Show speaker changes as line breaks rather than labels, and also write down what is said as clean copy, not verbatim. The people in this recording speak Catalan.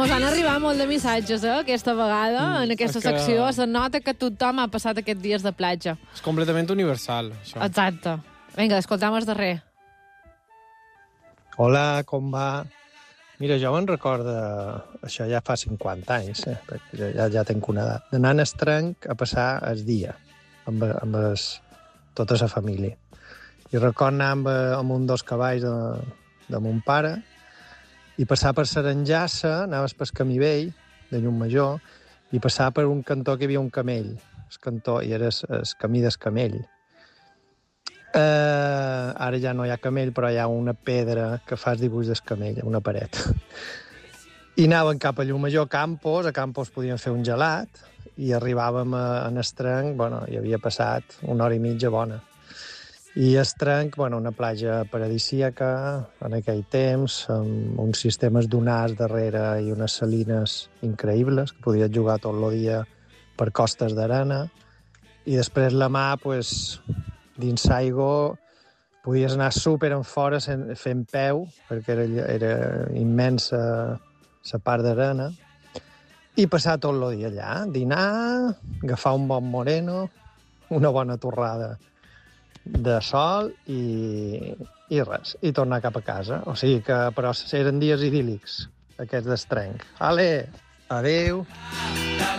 Mos van arribar molt de missatges, aquesta vegada, en aquesta secció. Se nota que tothom ha passat aquests dies de platja.
És completament universal, això.
Exacte. Vinga, escoltam el darrer.
Hola, com va? Mira, jo me'n recordo, això ja fa 50 anys, perquè ja tenc una edat, d'anar en Estrenc a passar el dia amb tota la família. I recordo anar amb un dos cavalls de mon pare i passar per Saranjassa, anaves pel camí vell de Llumajor, i passar per un cantó que hi havia un camell, el cantó, i era el camí del camell. Ara ja no hi ha camell, però hi ha una pedra que fa el dibuix del camell, una paret. I anàvem cap a Llumajor, a Campos podíem fer un gelat, i arribàvem a Estrenc, hi havia passat una hora i mitja bona. I Estrenc, una platja paradisíaca en aquell temps, amb uns sistemes dunars darrere i unes salines increïbles, que podies jugar tot el dia per costes d'arena. I després la mà, dins l'aigua, podies anar super en fora fent peu, perquè era immensa la part d'arena, i passar tot el dia allà, dinar, agafar un bon moreno, una bona torrada de sol i res, i tornar cap a casa. O sigui que, però eren dies idíl·lics, aquests d'Estrenc. Ale, adéu!